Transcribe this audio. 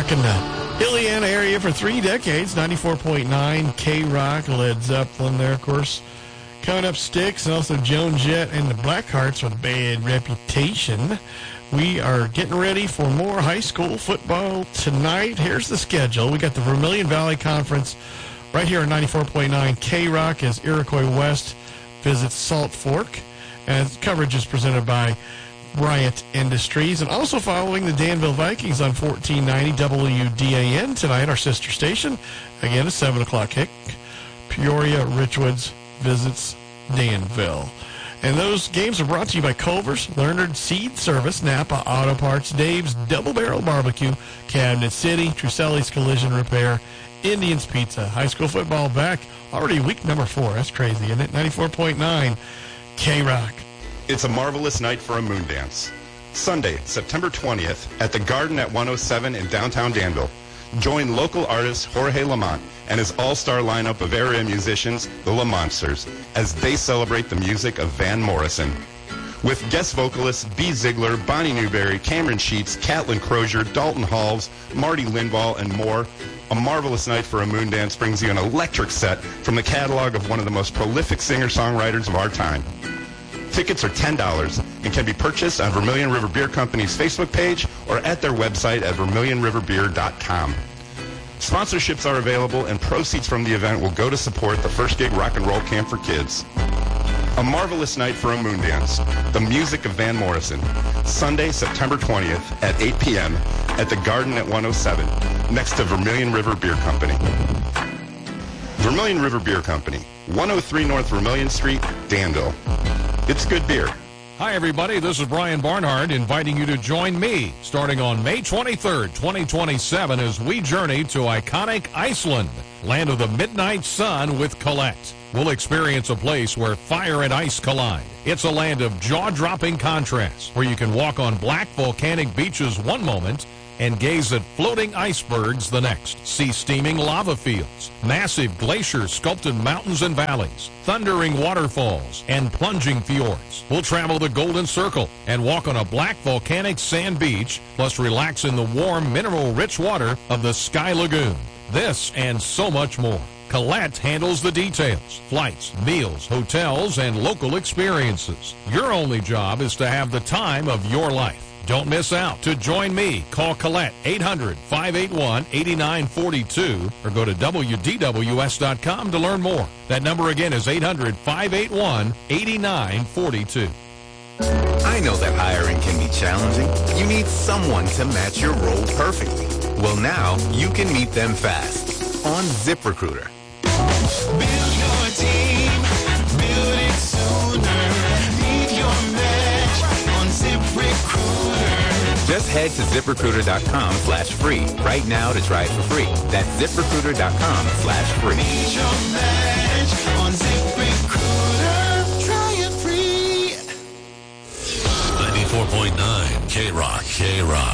rocking the Illiana area for 3 decades. 94.9 K-Rock, Led Zeppelin there, of course. Coming up, Styx, and also Joan Jett and the Blackhearts with Bad Reputation. We are getting ready for more high school football tonight. Here's the schedule. We got the Vermilion Valley Conference right here on 94.9 K-Rock as Iroquois West visits Salt Fork. And coverage is presented by Bryant Industries. And also following the Danville Vikings on 1490 WDAN tonight, our sister station. Again, a 7 o'clock kick. Peoria Richwoods visits Danville. And those games are brought to you by Culver's, Leonard Seed Service, Napa Auto Parts, Dave's Double Barrel Barbecue, Cabinet City, Truselli's Collision Repair, Indians Pizza. High school football back already week number 4. That's crazy, isn't it? 94.9 K-Rock. It's a marvelous night for a moon dance. Sunday, September 20th, at the Garden at 107 in downtown Danville. Join local artist Jorge Lamont and his all-star lineup of area musicians, the La Monsters, as they celebrate the music of Van Morrison. With guest vocalists B. Ziegler, Bonnie Newberry, Cameron Sheets, Catlin Crozier, Dalton Halls, Marty Lindvall, and more, a marvelous night for a moon dance brings you an electric set from the catalog of one of the most prolific singer-songwriters of our time. Tickets are $10 and can be purchased on Vermilion River Beer Company's Facebook page or at their website at vermilionriverbeer.com. Sponsorships are available, and proceeds from the event will go to support the First Gig Rock and Roll Camp for Kids. A marvelous night for a moon dance. The music of Van Morrison. Sunday, September 20th at 8 p.m. at the Garden at 107, next to Vermilion River Beer Company. Vermilion River Beer Company, 103 North Vermilion Street, Danville. It's good beer. Hi, everybody. This is Brian Barnhart inviting you to join me starting on May 23rd, 2027 as we journey to iconic Iceland, land of the midnight sun with Colette. We'll experience a place where fire and ice collide. It's a land of jaw-dropping contrasts where you can walk on black volcanic beaches one moment and gaze at floating icebergs the next. See steaming lava fields, massive glacier-sculpted mountains and valleys, thundering waterfalls, and plunging fjords. We'll travel the Golden Circle and walk on a black volcanic sand beach, plus relax in the warm, mineral-rich water of the Sky Lagoon. This and so much more. Colette handles the details, flights, meals, hotels, and local experiences. Your only job is to have the time of your life. Don't miss out. To join me, call Colette 800-581-8942 or go to WDWS.com to learn more. That number again is 800-581-8942. I know that hiring can be challenging. You need someone to match your role perfectly. Well, now you can meet them fast on ZipRecruiter. Build your team, build it sooner. Meet your match on ZipRecruiter. Just head to ZipRecruiter.com/free right now to try it for free. That's ZipRecruiter.com/free. Meet your match on ZipRecruiter. Try it free. 94.9 K-Rock.